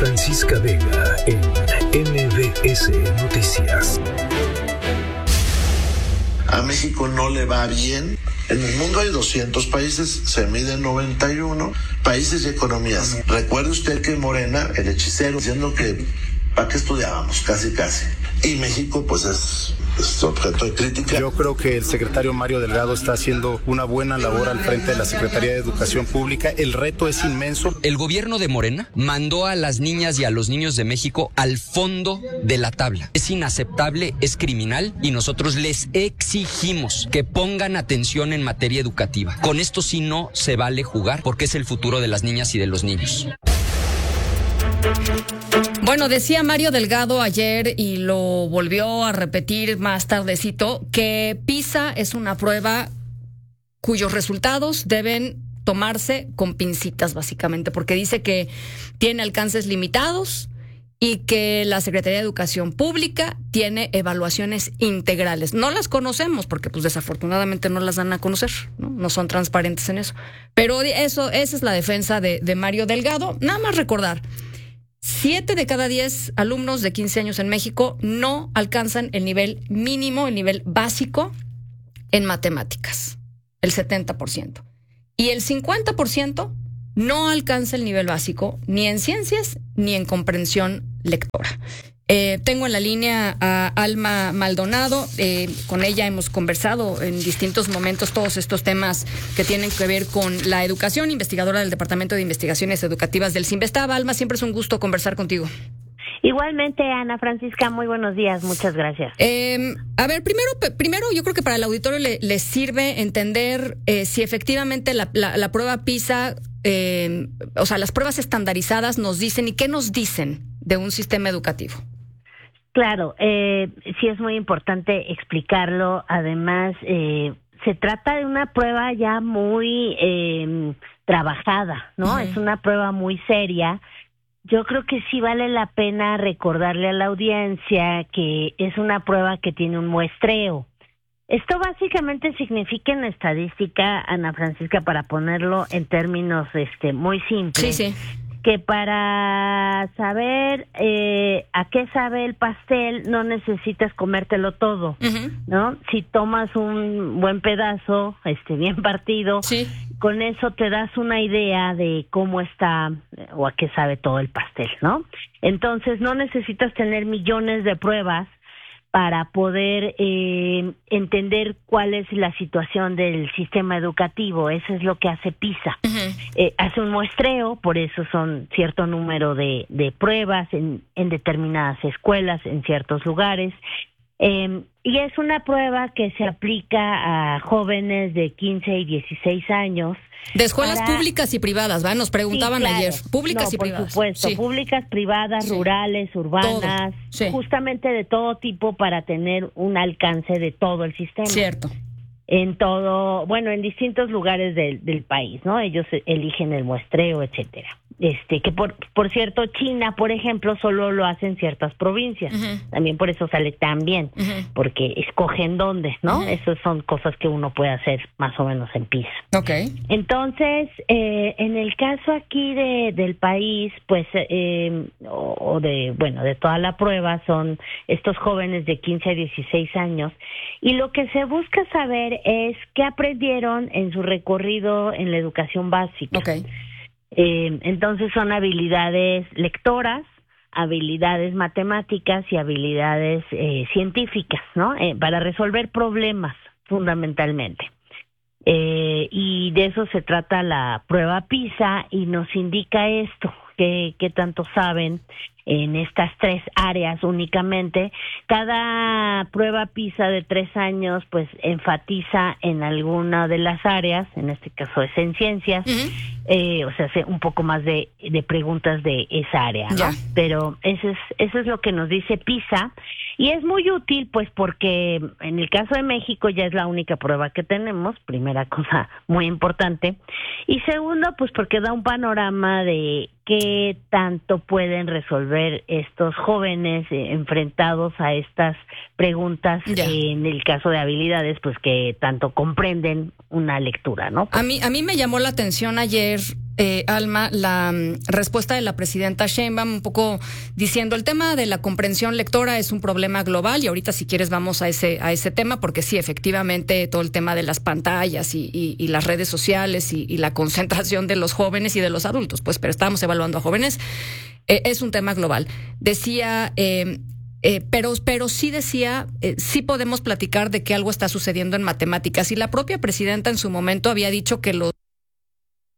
Francisca Vega en MBS Noticias. A México no le va bien. En el mundo hay 200 países, se miden 91 países y economías. Recuerde usted que Morena, el hechicero, diciendo que ¿para qué estudiábamos? Casi. Y México, pues es objeto de crítica. Yo creo que el secretario Mario Delgado está haciendo una buena labor al frente de la Secretaría de Educación Pública. El reto es inmenso. El gobierno de Morena mandó a las niñas y a los niños de México al fondo de la tabla. Es inaceptable, es criminal y nosotros les exigimos que pongan atención en materia educativa. Con esto sí no se vale jugar porque es el futuro de las niñas y de los niños. Bueno, decía Mario Delgado ayer y lo volvió a repetir más tardecito que PISA es una prueba cuyos resultados deben tomarse con pincitas básicamente, porque dice que tiene alcances limitados y que la Secretaría de Educación Pública tiene evaluaciones integrales. No las conocemos porque pues desafortunadamente no las dan a conocer, no son transparentes en eso. Pero esa es la defensa de Mario Delgado. Nada más recordar. 7 de cada 10 alumnos de 15 años en México no alcanzan el nivel mínimo, el nivel básico en matemáticas, el 70%. Y el 50% no alcanza el nivel básico ni en ciencias ni en comprensión lectora. Tengo en la línea a Alma Maldonado. Con ella hemos conversado en distintos momentos todos estos temas que tienen que ver con la educación, investigadora del Departamento de Investigaciones Educativas del CINVESTAB. Alma, siempre es un gusto conversar contigo. Igualmente, Ana Francisca, muy buenos días, muchas gracias. A ver, primero yo creo que para el auditorio le sirve entender si efectivamente la prueba PISA, o sea, las pruebas estandarizadas nos dicen y qué nos dicen de un sistema educativo. Claro, sí es muy importante explicarlo. Además, se trata de una prueba ya muy trabajada, ¿no? Uh-huh. Es una prueba muy seria. Yo creo que sí vale la pena recordarle a la audiencia que es una prueba que tiene un muestreo. Esto básicamente significa en estadística, Ana Francisca, para ponerlo en términos muy simples. Sí. Que para saber a qué sabe el pastel no necesitas comértelo todo, uh-huh. ¿no? Si tomas un buen pedazo, bien partido, sí. Con eso te das una idea de cómo está o a qué sabe todo el pastel, ¿no? Entonces no necesitas tener millones de pruebas para poder entender cuál es la situación del sistema educativo. Eso es lo que hace PISA. Uh-huh. Hace un muestreo, por eso son cierto número de pruebas en determinadas escuelas, en ciertos lugares. Y es una prueba que se aplica a jóvenes de 15 y 16 años. De escuelas públicas y privadas, ¿va? Nos preguntaban sí, claro. Ayer. Públicas y privadas. Por supuesto, sí. Públicas, privadas, sí. Rurales, urbanas, sí. Justamente de todo tipo para tener un alcance de todo el sistema. Cierto. En distintos lugares del país, ¿no? Ellos eligen el muestreo, etcétera. Que por cierto, China, por ejemplo, solo lo hace en ciertas provincias. Uh-huh. También por eso sale tan bien, uh-huh. Porque escogen dónde, ¿no? Uh-huh. Esas son cosas que uno puede hacer más o menos en PISA. Okay. Entonces, en el caso aquí del país, pues, de toda la prueba, son estos jóvenes de 15 a 16 años, y lo que se busca saber es qué aprendieron en su recorrido en la educación básica. Okay. Entonces son habilidades lectoras, habilidades matemáticas y habilidades científicas, ¿no? Para resolver problemas, fundamentalmente. Y de eso se trata la prueba PISA y nos indica esto, qué tanto saben en estas 3 áreas únicamente. Cada prueba PISA de 3 años pues enfatiza en alguna de las áreas, en este caso es en ciencias, uh-huh. Hace un poco más de preguntas de esa área, ¿no? Pero eso es lo que nos dice PISA, y es muy útil pues porque en el caso de México ya es la única prueba que tenemos, primera cosa muy importante, y segundo pues porque da un panorama de qué tanto pueden resolver estos jóvenes enfrentados a estas preguntas, en el caso de habilidades, pues que tanto comprenden una lectura, ¿no? A mí me llamó la atención ayer Alma, la respuesta de la presidenta Sheinbaum, un poco diciendo el tema de la comprensión lectora es un problema global, y ahorita si quieres vamos a ese tema, porque sí, efectivamente todo el tema de las pantallas y las redes sociales y la concentración de los jóvenes y de los adultos, pues, pero estábamos evaluando a jóvenes, es un tema global. Decía... pero sí decía, sí podemos platicar de que algo está sucediendo en matemáticas, y la propia presidenta en su momento había dicho que los